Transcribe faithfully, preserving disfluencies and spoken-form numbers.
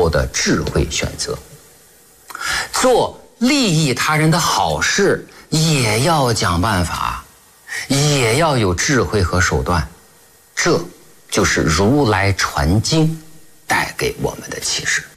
后的智慧选择。做利益他人的好事也要讲办法，也要有智慧和手段，这就是如来传经带给我们的启示。